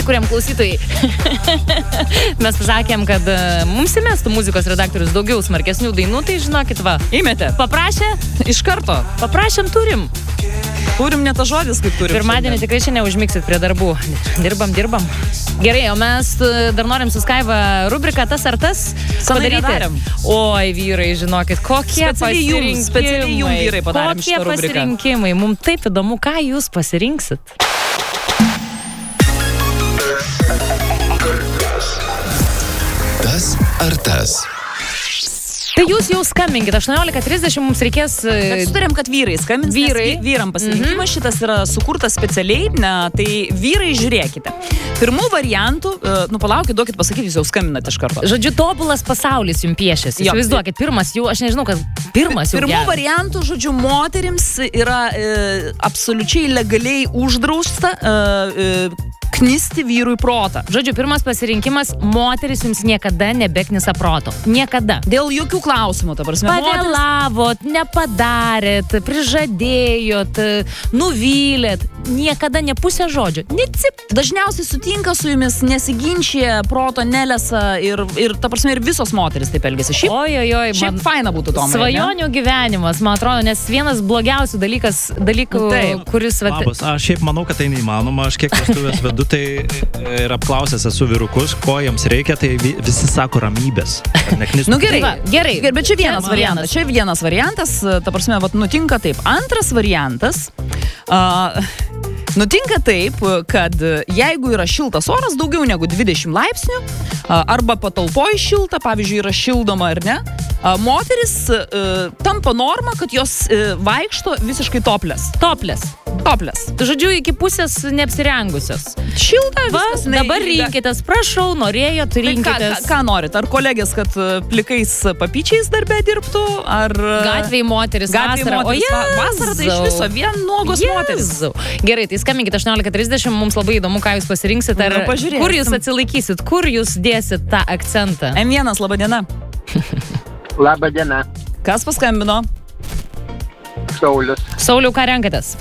kuriam klausytojai. Mes pasakėm, kad mums įmestų muzikos redaktorius daugiau smarkesnių dainų, tai žinokit, va. Įmetė. Paprašė? Iš karto. Paprašėm, turim. Turim ne tas žodis, kaip turim. Pirmadienį tikrai šiandien neužmiksit prie darbų. Dirbam. Gerai, o mes dar norim su Skaiva rubriką tas ar tas padaryti. Oi, vyrai, žinokit, kokie pasirinkimai. Specialiai jum vyrai padarėm šitą rubriką. Kokie pasirinkimai. Mums taip įdomu, ką jūs pasirinksit. Tas ar tas? Tai jūs jau skambinkit, 18:30 mums reikės... Bet sutarėm, kad vyrai skambins, vyram pasirinkimas šitas yra sukurtas specialiai, tai vyrai žiūrėkite. Pirmų variantų, palaukit, duokit pasakyti, jūs jau skambinate iš karto. Žodžiu, tobulas pasaulis jums piešėsi. Įsivaizduokit, pirmas jų, aš nežinau, kad pirmas jau Pirmų variantų, žodžiu, moterims yra absoliučiai legaliai uždrausta knisti vyrui protą. Žodžiu, pirmas pasirinkimas, moteris jums niekada nebeknisa proto. Niekada. Dėl jokių klausimų, ta prasme. Pavėlavot, nepadarėt, prižadėjot, nuvylėt. Niekada ne pusę žodžio. Necip. Dažniausiai sutinka su jumis, nesiginčia, proto nelesa ir ta prasme, ir visos moteris taip elgiasi. Šiaip faina būtų Tomai. Svajonių gyvenimas, man atrodo, nes vienas blogiausių dalykų, kuris... Labas, aš šiaip manau, kad tai neįmanoma. Aš kiek vestuvės vedu, tai ir apklausęs esu vyrukus, ko jiems reikia, tai visi sako ramybės. Gerai. Bet čia vienas variantas, ta prasme, nutinka taip. Antras variantas, nutinka taip, kad jeigu yra šiltas oras, daugiau negu 20 laipsnių, arba patalpoj šilta, pavyzdžiui, yra šildoma ar ne, moteris tampa norma, kad jos vaikšto visiškai topless. Žodžiu, iki pusės neapsirengusios. Šilta, viskas. Dabar rinkitės, prašau, norėjot, rinkitės. Ką norit? Ar kolegės, kad plikais papyčiais darbe dirbtų, ar... Gatvėj moteris, vasarą. Vasarą tai iš viso vien nuogos moteris. Gerai, tai skambinkit 18:30, mums labai įdomu, ką jūs pasirinksit, kur jūs atsilaikysit, kur jūs dėsit tą akcentą. M1, laba diena. Labą dieną. Kas paskambino? Sauliau, ką renkatės?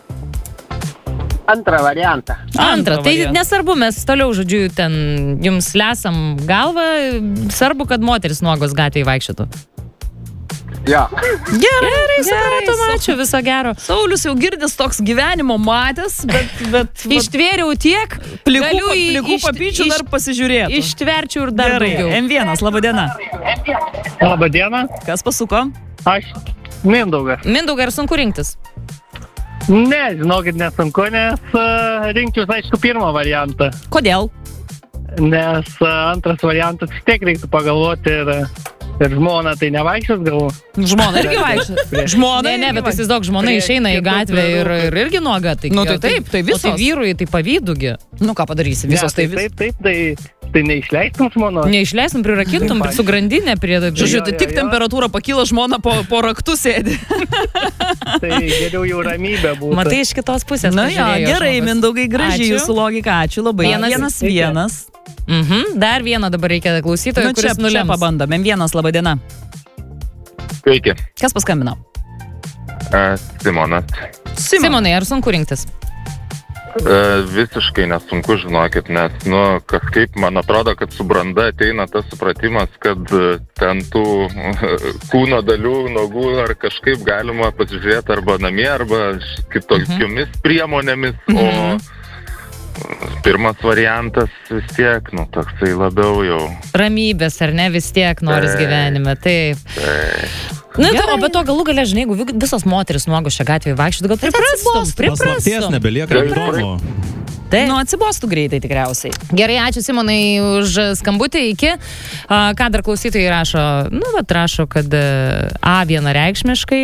Antrą variantą. Antrą. Tai nesvarbu, mes toliau, žodžiu, ten jums lesam galvą, svarbu, kad moteris nuogos gatvėje vaikščiotų. Jo. Gerai, supratom, ačiū, viso gero. Saulius jau girdis toks gyvenimo matęs, bet ištvėriau tiek, plikų papyčių dar pasižiūrėtų. Ištverčiau ir dar daugiau. M1, laba diena. Labą dieną. Kas pasuko? Aš Mindaugas. Mindaugai, ar sunku rinktis? Ne, žinokit, nesunku, nes rinkčiau, aišku, pirmą variantą. Kodėl? Nes antras variantas vis tiek reiktų pagalvoti ir žmona tai nevaikščios galvo. Žmona irgi vaikščios. Ne, bet įsivaizduok, žmona išeina į gatvę ir irgi nuoga. Tai taip, tai visos. O tai vyrui tai pavydugi. Nu ką padarysi, visos tai vis. Tai neišleistum žmoną. Neišleistum, prirakintum, su grandinė prie... Žodžiu, tai tik temperatūra pakyla, žmona po raktu sėdi. Tai geriau jau ramybė būtų. Matai, iš kitos pusės. Na jo, gerai, Mindaugai, gražiai jūsų logika, ačiū labai. 1-1. Dar vieną dabar reikia klausytojų, kuris nulems. Čia pabandom. M1, laba diena. Sveiki. Kas paskambino? Simonas. Simonai, ar sunku rinktis? Visiškai nesunku, žinokit, nes, kažkaip man atrodo, kad su branda ateina tas supratimas, kad ten tų kūno dalių, nogų ar kažkaip galima pasižiūrėti arba namie, arba kitokiomis priemonėmis, o pirmas variantas vis tiek, toksai labiau jau. Ramybės, ar ne, vis tiek noris gyvenime, taip. O be to galų galia, žinai, jeigu visos moteris nuogos šią gatvėje vaikščioti, gal priprastum. Paslapties nebelieka įdomu. Atsibostų greitai tikriausiai. Gerai, ačiū Simonai už skambutį. Ką dar klausytojai rašo? Rašo, kad A vienareikšmiškai.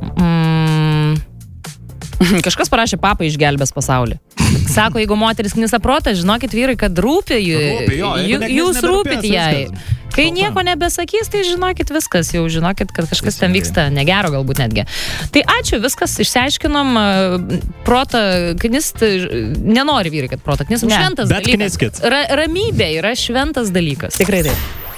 Kažkas parašė, papa išgelbės pasaulį. Sako, jeigu moteris knisa protą, žinokit vyrai, kad rūpi jūs rūpit jai. Kai nieko nebesakys, tai žinokit viskas, jau žinokit, kad kažkas ten vyksta negero galbūt netgi. Tai ačiū, viskas išsiaiškinom, protą knist, nenori vyrai, kad protą knist, šventas dalykas. Ramybė yra šventas dalykas. Tikrai taip.